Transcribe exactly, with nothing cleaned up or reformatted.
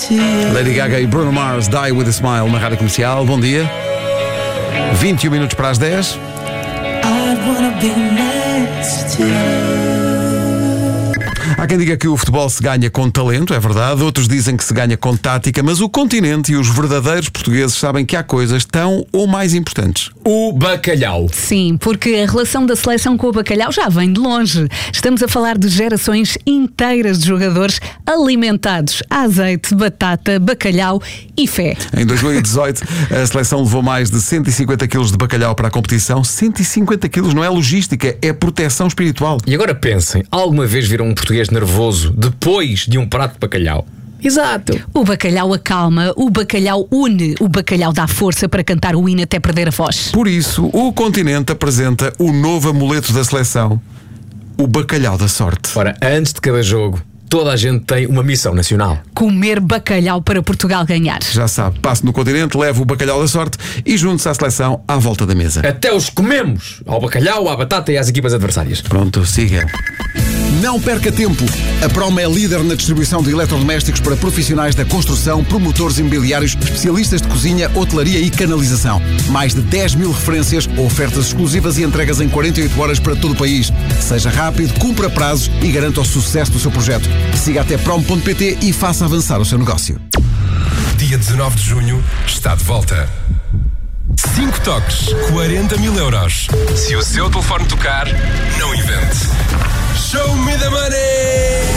Lady Gaga e Bruno Mars, Die With A Smile, na Rádio Comercial. Bom dia. vinte e um minutos para as dez. Há quem diga que o futebol se ganha com talento, é verdade. Outros dizem que se ganha com tática. Mas o continente e os verdadeiros portugueses sabem que há coisas tão ou mais importantes. O bacalhau. Sim, porque a relação da seleção com o bacalhau já vem de longe. Estamos a falar de gerações inteiras de jogadores alimentados a azeite, batata, bacalhau e fé. Em dois mil e dezoito, a seleção levou mais de cento e cinquenta quilos de bacalhau para a competição. cento e cinquenta quilos não é logística, é proteção espiritual. E agora pensem, alguma vez viram um português nervoso depois de um prato de bacalhau? Exato. O bacalhau acalma, o bacalhau une, o bacalhau dá força para cantar o hino até perder a voz. Por isso, o continente apresenta o novo amuleto da seleção, o bacalhau da sorte. Ora, antes de cada jogo, toda a gente tem uma missão nacional: comer bacalhau para Portugal ganhar. Já sabe, passe no continente, leve o bacalhau da sorte e junte-se à seleção à volta da mesa. Até os comemos, ao bacalhau, à batata e às equipas adversárias. Pronto, siga. Não perca tempo. A Prom é líder na distribuição de eletrodomésticos para profissionais da construção, promotores imobiliários, especialistas de cozinha, hotelaria e canalização. Mais de dez mil referências, ofertas exclusivas e entregas em quarenta e oito horas para todo o país. Seja rápido, cumpra prazos e garanta o sucesso do seu projeto. Siga até prom ponto pt e faça avançar o seu negócio. Dia dezanove de junho está de volta. cinco toques, quarenta mil euros. Se o seu telefone tocar, não invente. Show me the money!